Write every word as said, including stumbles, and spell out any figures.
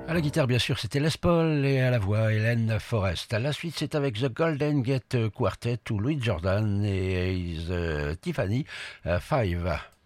À la guitare, bien sûr, c'était Les Paul et à la voix, Hélène Forrest. À la suite, c'est avec The Golden Gate Quartet ou Louis Jordan et The Tiffany euh, Five.